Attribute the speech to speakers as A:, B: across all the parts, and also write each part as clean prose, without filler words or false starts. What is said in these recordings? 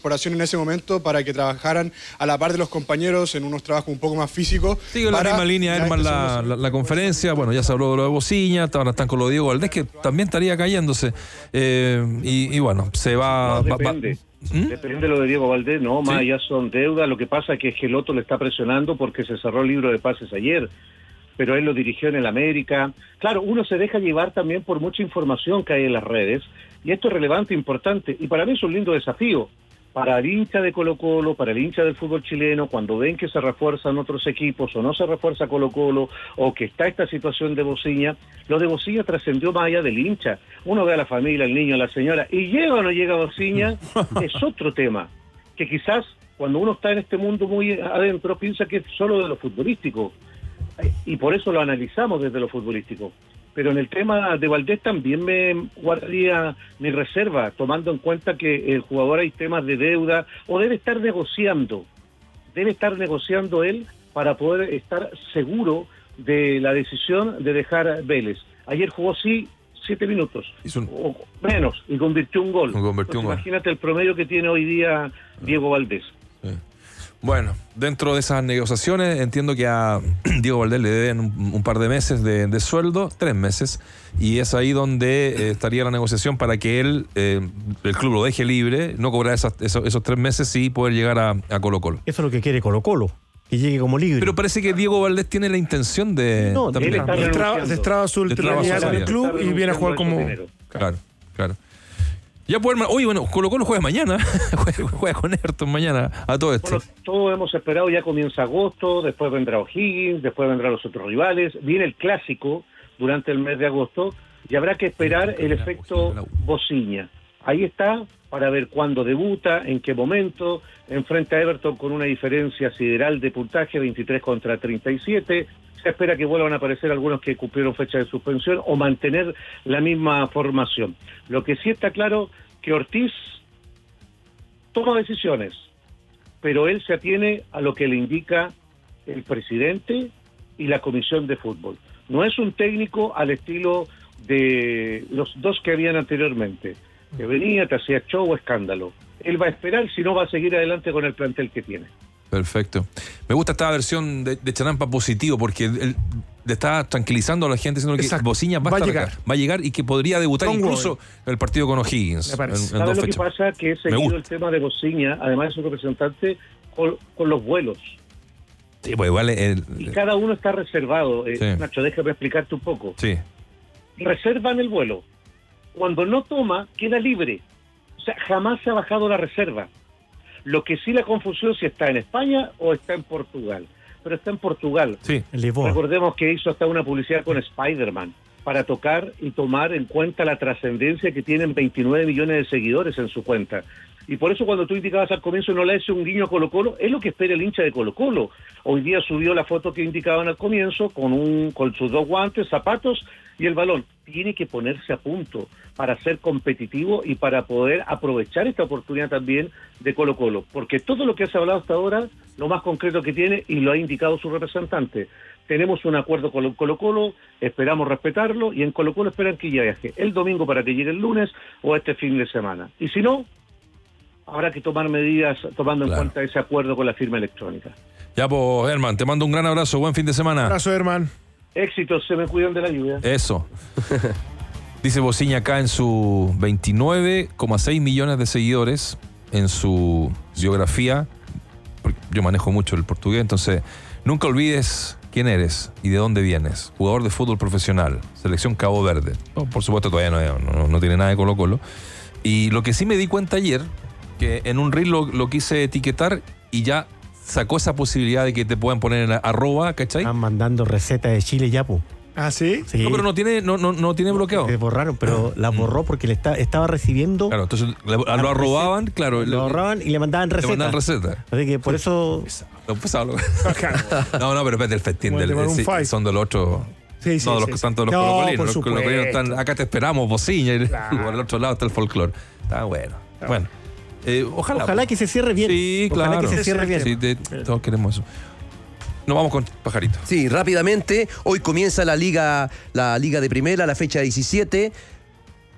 A: incorporación en ese momento para que trabajaran a la par de los compañeros en unos trabajos un poco más físicos.
B: Sigue en la misma línea, Herman, la conferencia. Bueno, ya se habló de lo de Bociña, ahora están con lo de Diego Valdés, que también estaría cayéndose. Y bueno, se va...
C: No, depende. Depende de lo de Diego Valdés, no, más allá son deudas. Lo que pasa es que Geloto le está presionando porque se cerró el libro de pases ayer, pero él lo dirigió en el América. Claro, uno se deja llevar también por mucha información que hay en las redes, y esto es relevante, importante, y para mí es un lindo desafío. Para el hincha de Colo-Colo, para el hincha del fútbol chileno, cuando ven que se refuerzan otros equipos o no se refuerza Colo-Colo o que está esta situación de Bociña, lo de Bociña trascendió más allá del hincha. Uno ve a la familia, al niño, a la señora, y llega o no llega Bociña, es otro tema, que quizás cuando uno está en este mundo muy adentro piensa que es solo de lo futbolístico, y por eso lo analizamos desde lo futbolístico. Pero en el tema de Valdés también me guardaría mi reserva, tomando en cuenta que el jugador hay temas de deuda, o debe estar negociando él para poder estar seguro de la decisión de dejar Vélez. Ayer jugó 7 minutos, o menos, y convirtió un gol. Imagínate el promedio que tiene hoy día Diego Valdés.
B: Bueno, dentro de esas negociaciones entiendo que a Diego Valdés le deben un par de meses de sueldo, 3 meses, y es ahí donde estaría la negociación para que él, el club lo deje libre, no cobrar esos 3 meses y poder llegar a Colo-Colo.
D: Eso es lo que quiere Colo-Colo, que llegue como libre.
B: Pero parece que Diego Valdés tiene la intención de...
E: No, destraba su titularidad en el club y viene a jugar como...
B: Claro. Ya puede, oye, bueno, Colo-Colo juega mañana, juega con Everton mañana a todo esto.
C: Bueno, todos hemos esperado, ya comienza agosto, después vendrá O'Higgins, después vendrán los otros rivales, viene el clásico durante el mes de agosto y habrá que esperar el efecto Bociña. Ahí está, para ver cuándo debuta, en qué momento, enfrenta a Everton con una diferencia sideral de puntaje, 23 contra 37, se espera que vuelvan a aparecer algunos que cumplieron fecha de suspensión o mantener la misma formación. Lo que sí está claro, que Ortiz toma decisiones, pero él se atiene a lo que le indica el presidente y la comisión de fútbol. No es un técnico al estilo de los dos que habían anteriormente, que venía, te hacía show o escándalo. Él va a esperar, si no va a seguir adelante con el plantel que tiene.
B: Perfecto. Me gusta esta versión de Charampa positivo, porque él le está tranquilizando a la gente diciendo que Bociña va a llegar y que podría debutar incluso en el partido con O'Higgins.
C: ¿Sabes lo que pasa? Que he seguido el tema de Bociña, además de su representante, con los vuelos.
B: Sí, pues igual
C: y cada uno está reservado. Sí. Nacho, déjame explicarte un poco.
B: Sí.
C: Reservan el vuelo. Cuando no toma, queda libre. O sea, jamás se ha bajado la reserva. Lo que sí, la confusión si está en España o está en Portugal. Pero está en Portugal.
B: Sí,
D: en Lisboa.
C: Recordemos que hizo hasta una publicidad con Spider-Man para tocar y tomar en cuenta la trascendencia que tienen 29 millones de seguidores en su cuenta. Y por eso cuando tú indicabas al comienzo no le hace un guiño a Colo-Colo, es lo que espera el hincha de Colo-Colo. Hoy día subió la foto que indicaban al comienzo con sus 2 guantes, zapatos y el balón. Tiene que ponerse a punto para ser competitivo y para poder aprovechar esta oportunidad también de Colo-Colo. Porque todo lo que has hablado hasta ahora, lo más concreto que tiene, y lo ha indicado su representante, tenemos un acuerdo con Colo-Colo, esperamos respetarlo, y en Colo-Colo esperan que ya viaje el domingo para que llegue el lunes o este fin de semana. Y si no, habrá que tomar medidas tomando en cuenta ese acuerdo con la firma electrónica.
B: Ya, pues, Herman, te mando un gran abrazo, buen fin de semana.
E: Abrazo, Herman.
C: Éxitos, se me cuidan de la lluvia.
B: Eso. Dice Bociña acá en su 29,6 millones de seguidores, en su biografía, yo manejo mucho el portugués, entonces, nunca olvides quién eres y de dónde vienes. Jugador de fútbol profesional, selección Cabo Verde. Por supuesto todavía no tiene nada de Colo-Colo. Y lo que sí me di cuenta ayer, que en un reel lo quise etiquetar y ya sacó esa posibilidad de que te puedan poner en @, ¿cachai?
D: Están mandando recetas de Chile ya, po.
E: ¿Ah, sí?
D: Sí.
B: No, pero no tiene bloqueado.
D: Se borraron, pero la borró porque estaba recibiendo.
B: Claro, entonces lo arrobaban, claro.
D: Lo ahorraban y le mandaban recetas. Así que por eso.
B: No, pero espérate, el festín son de los otros.
E: Sí,
B: no, de los que están todos los colocolinos. Los colocolinos están, acá te esperamos, Bociña, y por el otro lado está el folclore. Está bueno. Bueno.
D: Ojalá que se cierre bien.
B: Sí, claro.
D: Ojalá que se cierre bien.
B: Sí, todos queremos eso. Nos vamos con Pajarito.
F: Sí, rápidamente. Hoy comienza la liga de primera, la fecha 17.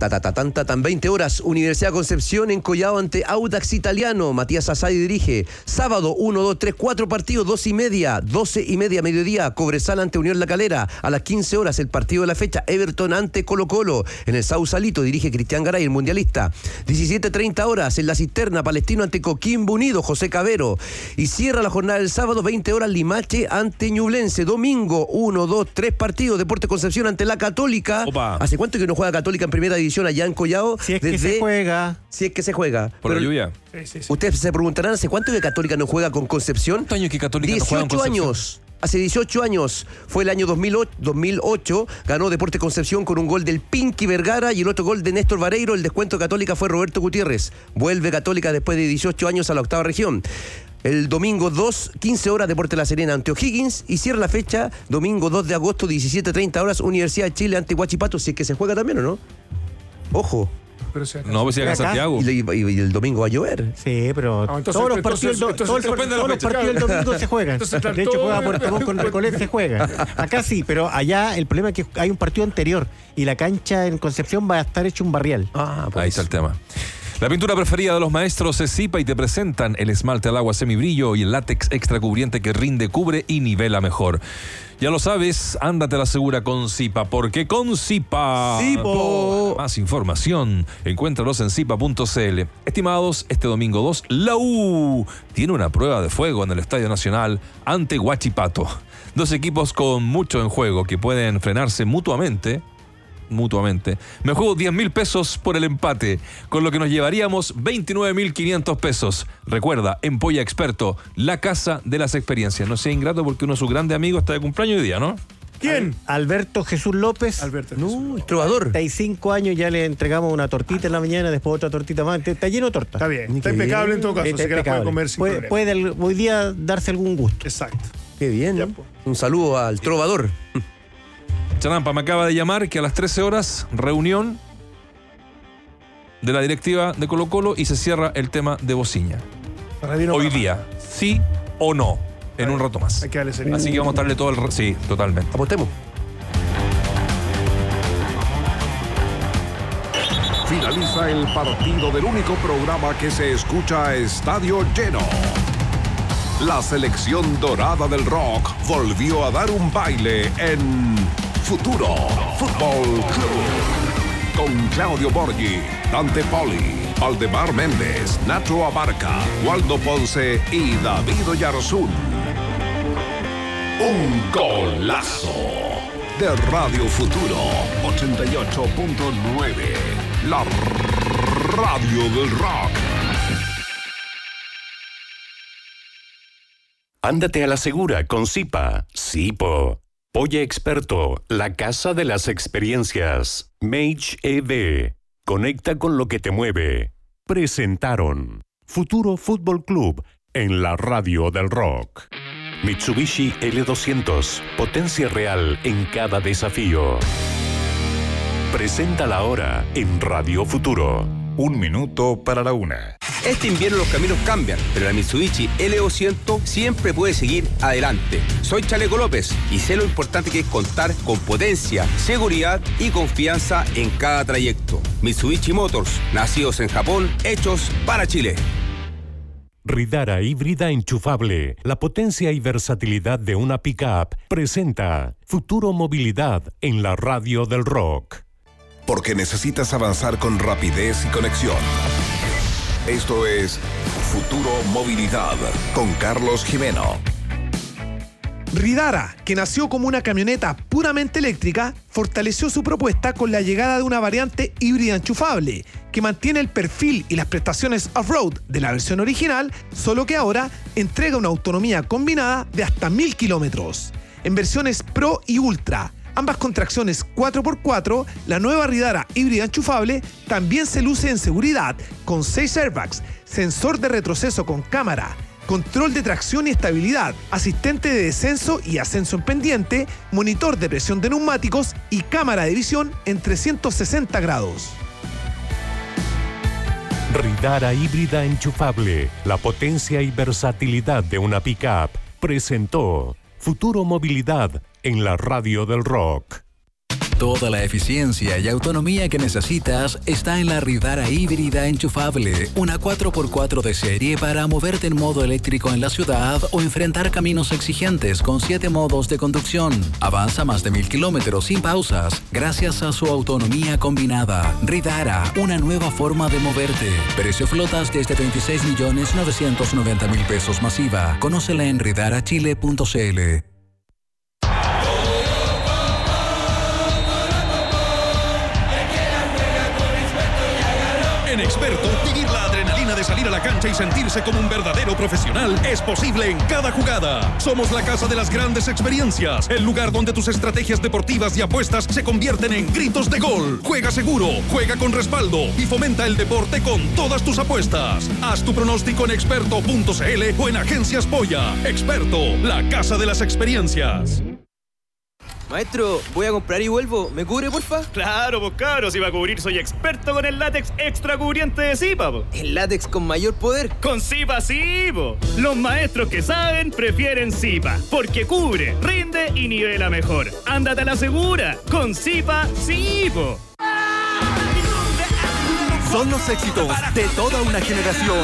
F: Tan 20 horas, Universidad Concepción en Collao ante Audax Italiano. Matías Asadi dirige. Sábado, 1, 2, 3, 4 partidos, 12:30, mediodía, Cobresal ante Unión La Calera. A las 15 horas, el partido de la fecha, Everton ante Colo-Colo. En el Sausalito dirige Cristian Garay, el mundialista. 17:30 horas, en La Cisterna, Palestino ante Coquimbo Unido, José Cabero. Y cierra la jornada del sábado, 20 horas, Limache ante Ñublense. Domingo, 1, 2, 3 partidos, Deportes Concepción ante la Católica.
B: Opa.
F: ¿Hace cuánto que no juega Católica en primera división allá en Collao?
D: Si es que se juega.
F: Si es que se juega.
B: Por la lluvia.
E: Sí.
F: Ustedes se preguntarán, ¿hace cuánto que Católica no juega con Concepción?
B: ¿Cuántos años que Católica no juega con
F: 18
B: Concepción?
F: años. Hace 18 años. Fue el año 2008. Ganó Deportes Concepción con un gol del Pinky Vergara y el otro gol de Néstor Vareiro. El descuento de Católica fue Roberto Gutiérrez. Vuelve Católica después de 18 años a la octava región. El domingo 2, 15 horas, Deportes La Serena ante O'Higgins. Y cierra la fecha, domingo 2 de agosto, 17:30 horas, Universidad de Chile ante Huachipato. Si es que se juega también, ¿o no? Ojo.
E: Pero si
B: No, pues si acá en Santiago.
F: Y el domingo va a llover.
D: Sí, pero todos los partidos del domingo se juegan. De hecho, juega Puerto Montt con Recoleta, se juega. Acá sí, pero allá el problema es que hay un partido anterior y la cancha en Concepción va a estar hecho un barrial.
B: Ahí está el tema. La pintura preferida de los maestros es Zipa y te presentan el esmalte al agua semibrillo y el látex extra cubriente que rinde, cubre y nivela mejor. Ya lo sabes, ándate a la segura con Zipa, porque con Zipa...
F: ¡Zipo!
B: Más información, encuéntralos en zipa.cl. Estimados, este domingo 2, la U tiene una prueba de fuego en el Estadio Nacional ante Huachipato. Dos equipos con mucho en juego que pueden frenarse mutuamente. Me juego 10.000 pesos por el empate, con lo que nos llevaríamos 29.500 pesos. Recuerda, Empolla Experto, la casa de las experiencias. No sea ingrato porque uno de sus grandes amigos está de cumpleaños hoy día, ¿no?
E: ¿Quién?
D: Alberto Jesús López.
E: Alberto.
F: No, el trovador.
D: 35 años, ya le entregamos una tortita en la mañana, después otra tortita más. Está lleno de torta.
E: Está bien. Está impecable en todo caso.
D: Está
E: Así que la puede
D: impecable.
E: comer sin problema.
D: Puede hoy día darse algún gusto.
E: Exacto.
F: Qué bien.
E: Ya, pues.
F: Un saludo al trovador.
B: Charampa me acaba de llamar que a las 13 horas, reunión de la directiva de Colo-Colo y se cierra el tema de Bociña. Hoy día, sí o no, en un rato más.
E: Hay que darle seriedad.
B: Así que vamos a darle todo el... Sí, totalmente.
F: Apostemos.
G: Finaliza el partido del único programa que se escucha a estadio lleno. La selección dorada del rock volvió a dar un baile en Futuro Fútbol Club. Con Claudio Borghi, Dante Poli, Aldemar Méndez, Nacho Abarca, Waldo Ponce y David Oyarzún. Un golazo de Radio Futuro 88.9. La radio del rock.
H: Ándate a la segura con Zipa. Zipo. Polla Experto, la casa de las experiencias. Mage EV. Conecta con lo que te mueve. Presentaron Futuro Fútbol Club en la radio del rock. Mitsubishi L200. Potencia real en cada desafío. Presenta la hora en Radio Futuro.
G: 1 minuto para la 1.
I: Este invierno los caminos cambian, pero la Mitsubishi L200 siempre puede seguir adelante. Soy Chaleco López y sé lo importante que es contar con potencia, seguridad y confianza en cada trayecto. Mitsubishi Motors, nacidos en Japón, hechos para Chile.
H: Ridara híbrida enchufable, la potencia y versatilidad de una pick-up, presenta Futuro Movilidad en la radio del rock.
G: Porque necesitas avanzar con rapidez y conexión. Esto es Futuro Movilidad con Carlos Jimeno.
J: Ridara, que nació como una camioneta puramente eléctrica, fortaleció su propuesta con la llegada de una variante híbrida enchufable, que mantiene el perfil y las prestaciones off-road de la versión original, solo que ahora entrega una autonomía combinada de hasta 1000 kilómetros. En versiones Pro y Ultra, ambas con tracciones 4x4, la nueva Ridara híbrida enchufable también se luce en seguridad con 6 airbags, sensor de retroceso con cámara, control de tracción y estabilidad, asistente de descenso y ascenso en pendiente, monitor de presión de neumáticos y cámara de visión en 360 grados.
H: Ridara híbrida enchufable, la potencia y versatilidad de una pick-up, presentó Futuro Movilidad en la radio del rock.
K: Toda la eficiencia y autonomía que necesitas está en la Ridara híbrida enchufable, una 4x4 de serie para moverte en modo eléctrico en la ciudad o enfrentar caminos exigentes con 7 modos de conducción. Avanza más de 1000 kilómetros sin pausas gracias a su autonomía combinada. Ridara, una nueva forma de moverte. Precio flotas desde 26.990.000 pesos masiva. Conócela en ridarachile.cl.
L: En Experto, vivir la adrenalina de salir a la cancha y sentirse como un verdadero profesional es posible en cada jugada. Somos la casa de las grandes experiencias, el lugar donde tus estrategias deportivas y apuestas se convierten en gritos de gol. Juega seguro, juega con respaldo y fomenta el deporte con todas tus apuestas. Haz tu pronóstico en experto.cl o en Agencias Polla. Experto, la casa de las experiencias.
M: Maestro, voy a comprar y vuelvo. ¿Me cubre, porfa?
N: Claro, pues cabros, si va a cubrir soy experto con el látex extra cubriente de Zipa, po.
M: ¿El látex con mayor poder?
N: Con Zipa sí, po. Los maestros que saben prefieren Zipa, porque cubre, rinde y nivela mejor. Ándate a la segura, con Zipa sí, po.
O: Son los éxitos de toda una generación.